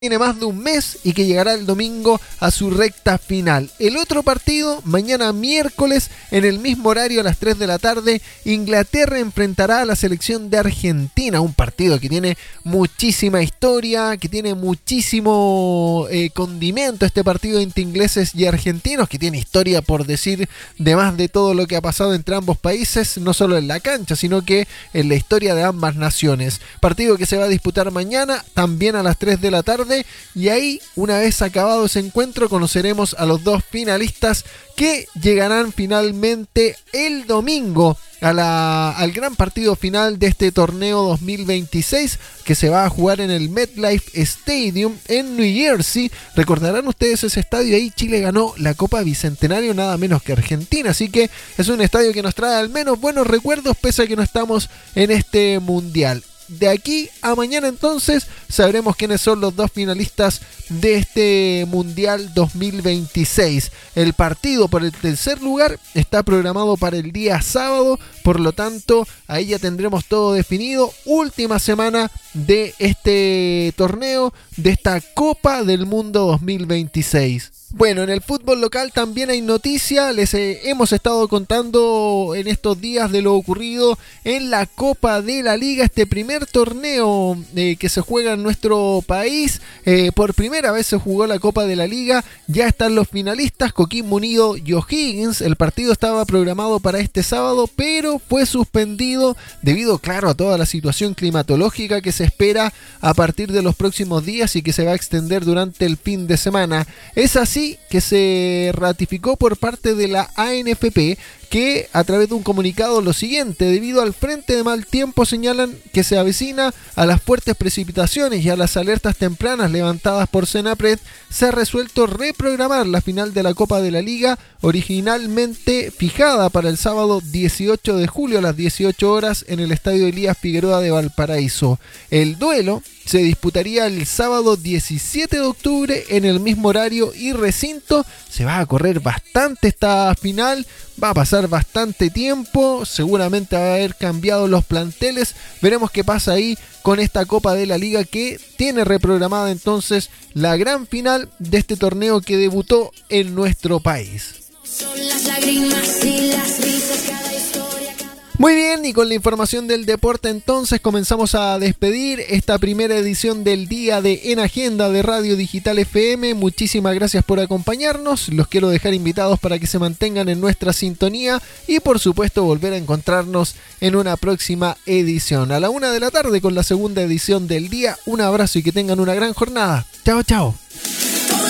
tiene más de un mes y que llegará el domingo a su recta final. El otro partido, mañana miércoles, en el mismo horario a las 3 de la tarde, Inglaterra enfrentará a la selección de Argentina, un partido que tiene muchísima historia, que tiene muchísimo condimento, este partido entre ingleses y argentinos, que tiene historia por decir de más de todo lo que ha pasado entre ambos países, no solo en la cancha, sino que en la historia de ambas naciones. Partido que se va a disputar mañana, también a las 3 de la tarde, y ahí, una vez acabado ese encuentro, conoceremos a los dos finalistas que llegarán finalmente el domingo al gran partido final de este torneo 2026 que se va a jugar en el MetLife Stadium en New Jersey. Recordarán ustedes ese estadio, ahí Chile ganó la Copa Bicentenario nada menos que Argentina, así que es un estadio que nos trae al menos buenos recuerdos pese a que no estamos en este mundial. De aquí a mañana entonces sabremos quiénes son los dos finalistas de este Mundial 2026. El partido por el tercer lugar está programado para el día sábado, por lo tanto ahí ya tendremos todo definido. Última semana de este torneo, de esta Copa del Mundo 2026. Bueno, en el fútbol local también hay noticia. Les hemos estado contando en estos días de lo ocurrido en la Copa de la Liga, este primer torneo que se juega en nuestro país. Por primera vez se jugó la Copa de la Liga. Ya están los finalistas, Coquimbo Unido y O'Higgins. El partido estaba programado para este sábado, pero fue suspendido debido, claro, a toda la situación climatológica que se espera a partir de los próximos días y que se va a extender durante el fin de semana. Es así que se ratificó por parte de la ANFP que a través de un comunicado lo siguiente: debido al frente de mal tiempo señalan que se avecina, a las fuertes precipitaciones y a las alertas tempranas levantadas por Senapred, se ha resuelto reprogramar la final de la Copa de la Liga, originalmente fijada para el sábado 18 de julio a las 18 horas en el Estadio Elías Figueroa de Valparaíso. El duelo se disputaría el sábado 17 de octubre en el mismo horario y recinto. Se va a correr bastante esta final, va a pasar bastante tiempo, seguramente va a haber cambiado los planteles. Veremos qué pasa ahí con esta Copa de la Liga que tiene reprogramada entonces la gran final de este torneo que debutó en nuestro país. Son las lágrimas y las risas, cada historia. Muy bien, y con la información del deporte entonces comenzamos a despedir esta primera edición del día de En Agenda de Radio Digital FM. Muchísimas gracias por acompañarnos, los quiero dejar invitados para que se mantengan en nuestra sintonía y por supuesto volver a encontrarnos en una próxima edición a la 1 de la tarde con la segunda edición del día. Un abrazo y que tengan una gran jornada. Chao, chao.